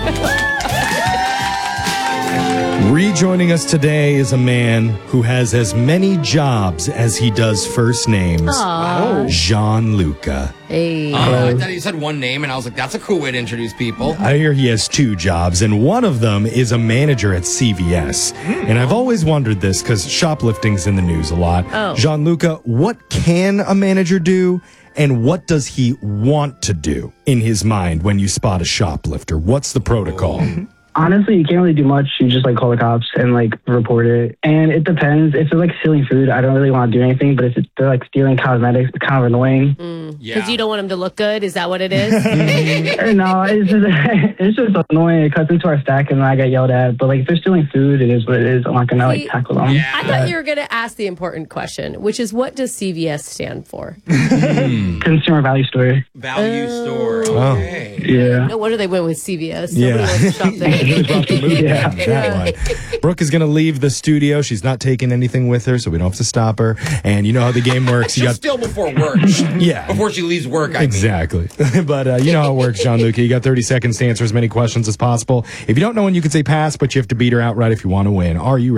Rejoining us today is a man who has as many jobs as he does first names. Aww. Gianluca. Hey. I thought you said one name, and I was like, that's a cool way to introduce people. I hear he has 2 jobs, and one of them is a manager at CVS. And I've always wondered this because shoplifting's in the news a lot. Oh. Gianluca, what can a manager do? And what does he want to do in his mind when you spot a shoplifter? What's the protocol? Honestly, you can't really do much. You just call the cops and report it. And it depends. If they're stealing food, I don't really want to do anything. But if they're stealing cosmetics, it's kind of annoying. Because you don't want them to look good? Is that what it is? No, it's just annoying. It cuts into our stack and I get yelled at. But if they're stealing food, it is what it is. I'm not gonna tackle them. Yeah. I thought you were going to ask the important question, which is, what does CVS stand for? Consumer Value Store. Value store. Oh. Okay. Yeah. No wonder they went with CVS. Yeah. Nobody wants to shop there. Brooke is going to leave the studio. She's not taking anything with her, so we don't have to stop her. And you know how the game works. She'll steal before work. Yeah. Before she leaves work, I mean. Exactly. But you know how it works, Gianluca. You got 30 seconds to answer as many questions as possible. If you don't know one, you can say pass, but you have to beat her outright if you want to win. Are you ready?